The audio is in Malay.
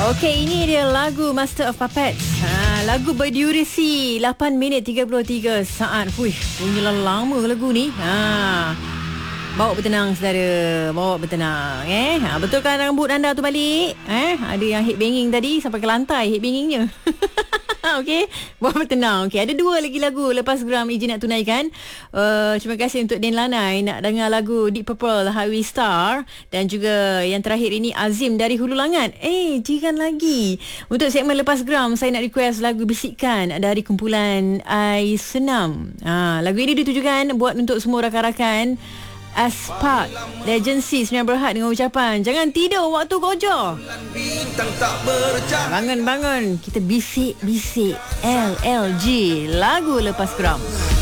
Okey, ini dia lagu Master of Puppets. Lagu berdurasi 8 minit 33 saat. Punyalah lama lagu ni. Bawa bertenang saudara, bawa bertenang betulkan rambut anda tu balik. Ada yang head banging tadi sampai ke lantai head bangingnya. Okey, bawa bertenang. Okey, ada 2 lagi lagu lepas geram izin nak tunaikan. Terima kasih untuk Den Lanai nak dengar lagu Deep Purple Highway Star, dan juga yang terakhir ini Azim dari Hulu Langat. Jiran lagi. Untuk segmen lepas geram saya nak request lagu Bisikan dari kumpulan Ai Senam. Lagu ini ditujukan buat untuk semua rakan-rakan Aspak Legacy Sdn Bhd dengan ucapan jangan tidur waktu gojor. Bangun-bangun, kita bisik-bisik LLG, lagu lepas geram.